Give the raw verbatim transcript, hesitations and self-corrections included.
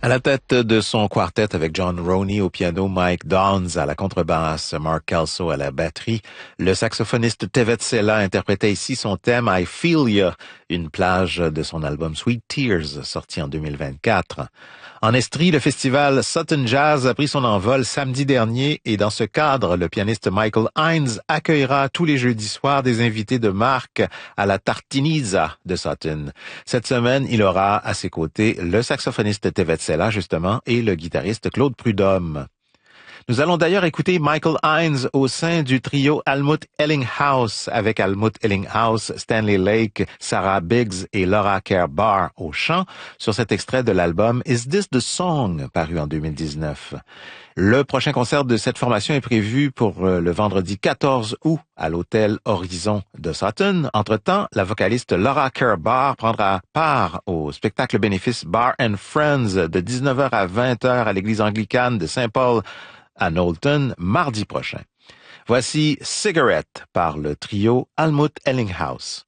À la tête de son quartet avec John Roney au piano, Mike Downs à la contrebasse, Mark Kelso à la batterie, le saxophoniste Tevet Sela interprétait ici son thème I Feel Ya, une plage de son album Sweet Tears, sorti en deux mille vingt-quatre. En Estrie, le festival Sutton Jazz a pris son envol samedi dernier et dans ce cadre, le pianiste Michael Hines accueillera tous les jeudis soirs des invités de marque à la Tartinisa de Sutton. Cette semaine, il aura à ses côtés le saxophoniste Tevet Sela, justement, et le guitariste Claude Prudhomme. Nous allons d'ailleurs écouter Michael Hines au sein du trio Almut Ellinghaus avec Almut Ellinghaus, Stanley Lake, Sarah Biggs et Laura Kerr-Barr au chant sur cet extrait de l'album Is This the Song paru en deux mille dix-neuf. Le prochain concert de cette formation est prévu pour le vendredi quatorze août à l'hôtel Horizon de Sutton. Entre-temps, la vocaliste Laura Kerr-Barr prendra part au spectacle bénéfice Bar and Friends de dix-neuf heures à vingt heures à l'église anglicane de Saint-Paul à Knowlton, mardi prochain. Voici Cigarette par le trio Almut Ellinghaus.